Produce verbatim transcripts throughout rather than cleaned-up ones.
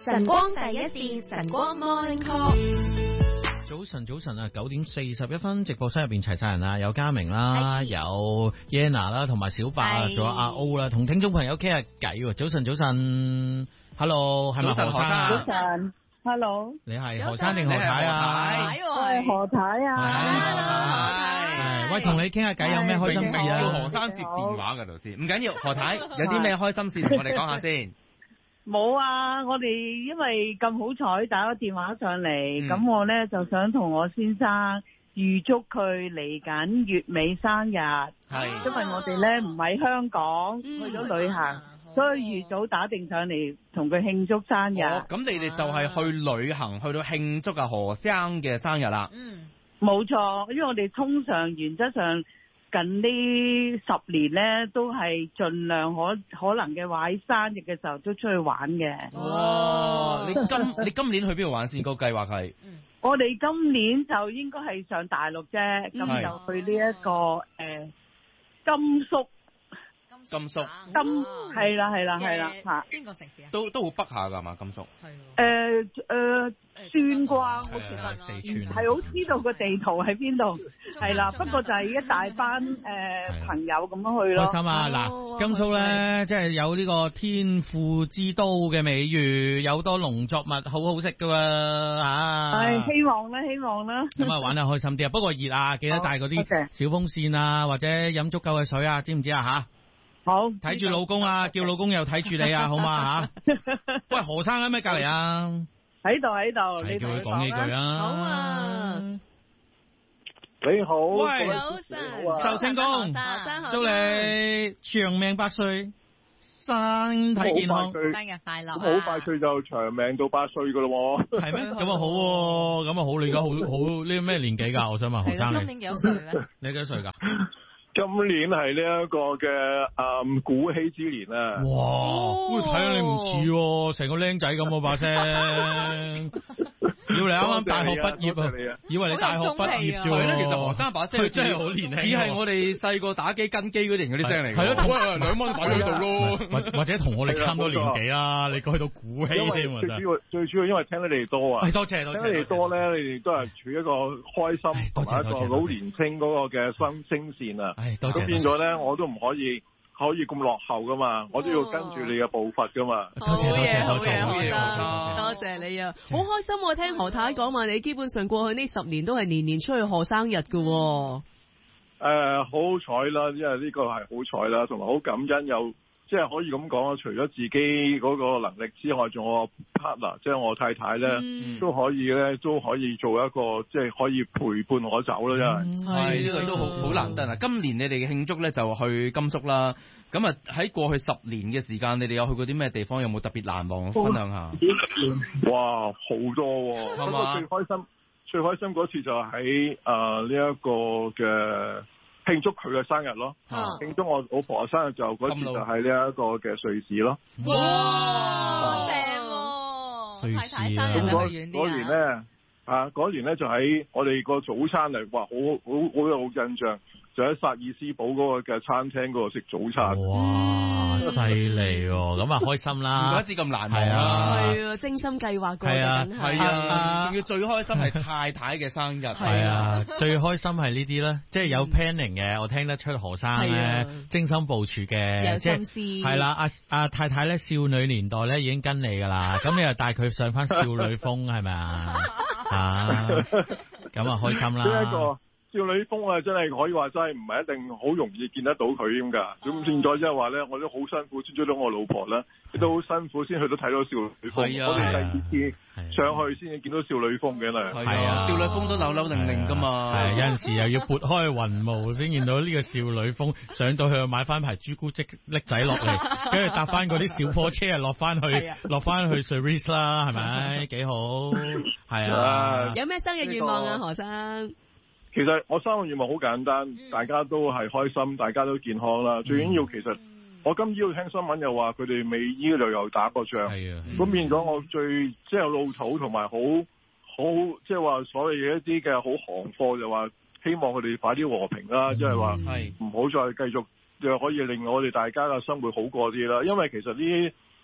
晨光第一線，晨光 Morning Call。 早晨，早晨啊！九點四十一分，直播室入邊齊晒人啦，有嘉明啦，有 Yana 啦，同埋小白，仲有阿 O 啦，同聽眾朋友傾下偈。早晨，早晨 ，Hello， 係咪何生啊？ 早晨 ，Hello， 你係何生定何太啊？ 係何太啊？ 係，喂，同你傾下偈，有咩開心事啊？ 要何生接電話㗎，老師，唔緊要，何太有啲咩開心事同我哋講下先。 冇啊！我哋因為咁好彩打個電話上嚟，咁、嗯、我呢就想同我先生預祝佢嚟緊月尾生日。係，因為我哋呢唔喺香港，嗯、去咗旅行，嗯、所以預早打定上嚟同佢慶祝生日。 咁、哦、你哋就係去旅行，去到慶祝啊何生嘅生日啦。嗯， 冇錯，因為我哋通常原則上。近呢十年咧，都係盡量可可能嘅話喺生日嘅時候都出去玩嘅。 哦，你今你今年去邊度玩先？個計劃係？ 我哋今年就應該係上大陸啫，咁、嗯、就去呢、這、一個誒、呃、甘肅。 甘肅， 甘係啦係啦係啦吓， 邊個城市啊？ 都都好北下噶嘛，甘肅。 係。誒誒，算啩，我其實四川係好知道個地圖喺邊度，係啦。不過就係一大班誒朋友咁樣去咯。 開心啊！嗱，甘肅咧，即係有呢個天賦之都嘅美譽，有多農作物好好食噶喎吓。 係希望咧，希望啦。 咁啊，玩得開心啲啊！不過熱啊，記得帶嗰啲小風扇啊，或者飲足夠嘅水啊，知唔知啊吓？ 好， 睇住老公啊，叫老公又睇住你啊，好嘛吓？喂，何生喺咩隔籬啊？ 喺度喺度，你叫佢講幾句啊？ 好啊， 你好， 喂， 早晨， 壽星公，祝你長命百歲，身體健康， 生日快樂， 好快脆就長命到百歲噶咯， 係咩？咁啊好，咁啊好，你而家好好呢咩年紀噶？我想問何生你， 今年幾多歲咧？ 你幾多歲噶？ 今年係呢一個嘅誒古稀之年啊！ 哇，睇下你唔似，成個僆仔咁喎把聲，要你啱啱大學畢業啊！以為你大學畢業啫喎。 其實何生把聲真係好年輕， 只係我哋細個打機跟機嗰啲嗰啲聲嚟。 係咯， 兩蚊擺喺度咯， 或或者同我哋差唔多年紀啦。你去到古稀添啊！ 最主要最主要因為聽得你哋多啊！ 多謝多謝， 聽得你哋多咧，你哋都係處於一個開心同埋一個好年輕嗰個嘅聲聲線啊！咁變咗咧，我都唔可以可以咁落後噶嘛，我都要跟住你嘅步伐噶嘛。 多謝多謝多謝好嘢， 多謝多謝你啊！好開心我聽何太講話，你基本上過去呢十年都係年年出去賀生日噶。誒、 呃，好彩啦，因為呢個係好彩啦，同埋好感恩又。即係可以咁講啊！除咗自己嗰個能力之外，仲有我 partner，即係我太太咧，嗯、都可以咧，都可以做一個即係可以陪伴我走咯，真係。 係呢個都好好難得啊！今年你哋嘅慶祝咧就去甘肅啦。咁啊喺過去十年嘅時間，你哋有去過啲咩地方？有冇特別難忘？分享下。 哇，好多喎、哦！不過最開心、最開心嗰次就喺誒呢一個嘅。慶祝佢嘅生日咯，慶祝我老婆嘅生日就嗰次就喺呢一個嘅瑞士咯。 哇，正喎！ 瑞士啊！ 咁嗰嗰年咧，啊嗰年咧就喺我哋個早餐嚟，哇，好好好有印象，就喺薩爾斯堡嗰個嘅餐廳嗰度食早餐。 哇，犀利喎！咁啊開心啦！ 唔怪之咁難忘係啊， 係啊，精心計劃過嘅，梗係係啊，仲要最開心係太太嘅生日。 係啊，最開心係呢啲咧，即係有 planning 嘅，我聽得出何生咧精心部署嘅， 有心思。 係啦，阿阿太太咧少女年代咧已經跟你噶啦，咁你又帶佢上翻少女風係咪啊？啊，咁啊開心啦！ 少女風啊，真係可以話真係唔係一定好容易見得到佢咁㗎。咁變咗即係話咧，我都好辛苦先追到我老婆啦，亦都好辛苦先去到睇到少女風。我哋第二次上去先至見到少女風嘅啦。 係啊，少女風都扭扭擰擰㗎嘛。 係有陣時又要撥開雲霧先見到呢個少女風，上到去買翻排朱古力拎仔落嚟，跟住搭翻嗰啲小火車啊落翻去，落翻去 Swiss 啦，係咪幾好？係啊。 有咩生日願望啊，何生？ 其實我三個願望好簡單，大家都係開心，大家都健康啦。最緊要其實我今朝聽新聞又話佢哋美伊又又打過仗，咁變咗我最即係老土同埋好好即係話所謂嘅一啲嘅好行貨就話希望佢哋快啲和平啦，即係話唔好再繼續又可以令我哋大家嘅生活好過啲啦。因為其實呢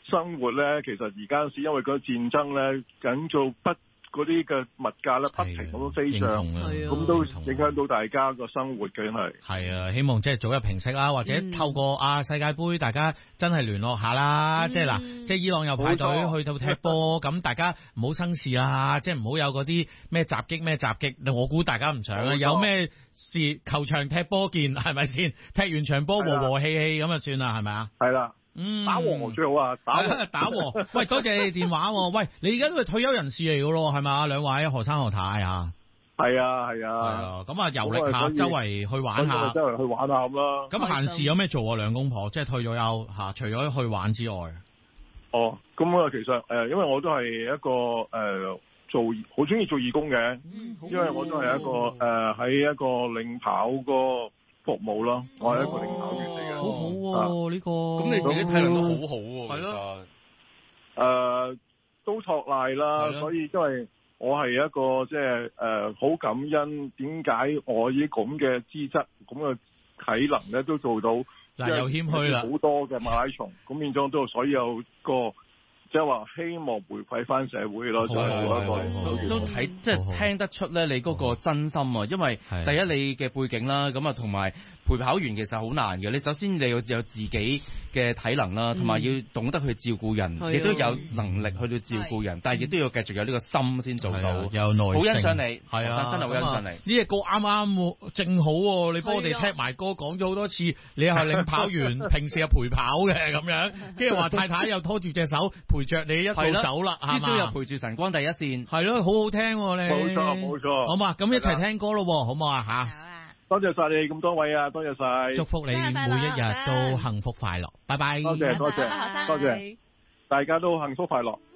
生活咧，其實而家是因為個戰爭咧，緊做不嗰啲嘅物價咧不停咁飛漲，咁都影響到大家個生活嘅係。 係啊，希望即係早日平息啦，或者透過啊世界盃，大家真係聯絡下啦。嗯、即係嗱，即係伊朗又派隊去到踢波，咁大家唔好生事啦，即係唔好有嗰啲咩襲擊咩襲擊。我估大家唔想啊，有咩事球場踢波見係咪先？踢完場波和和氣氣咁就算啦，係咪啊？ 係啦。 嗯， 打和最好啊！打和打和，喂，多謝你電話。喂，你而家都係退休人士嚟噶咯，係咪？兩位何生何太啊？ 係啊，係啊。係啊， 咁啊，遊歷下，周圍去玩下， 周圍去玩下咁啦。 咁閒時有咩做啊？兩公婆即係退咗休吓，除咗去玩之外。 哦，咁啊，其實誒、呃，因為我都係一個誒、呃、做好中意做義工嘅，嗯、因為我都係一個誒喺、呃、一個領跑個服務咯，我係一個領跑員嚟嘅， 好好喎呢個。 咁你自己體能都好好喎， 係咯。 誒，都托賴啦，所以因為我係一個即係誒好感恩，點解我呢咁嘅資質、咁嘅體能咧都做到， 嗱又謙虛啦， 好多嘅馬拉松，咁變咗都所有個。即係話希望回饋翻社會咯，就係一個都睇即係聽得出咧，你嗰個真心啊！因為第一你嘅背景啦，咁啊同埋陪跑員其實好難嘅。你首先你要有自己嘅體能啦，同埋要懂得去照顧人，亦都有能力去到照顧人，但係亦都要繼續有呢個心先做到。 有耐性， 好欣賞你， 係啊， 真係好欣賞你。 呢隻歌啱啱正好喎，你幫我哋踢埋歌，講咗好多次，你係領跑員，平時係陪跑嘅咁樣，跟住話太太又拖住隻手陪着你一路走啦，係嘛？朝又陪住晨光第一線，係咯，好好聽你。 冇錯冇錯， 好嘛，咁一齊聽歌咯，好唔好啊？吓， 多謝晒你咁多位啊，多謝晒， 祝福你每一日都幸福快樂，拜拜。 多謝多謝多謝，大家都幸福快樂。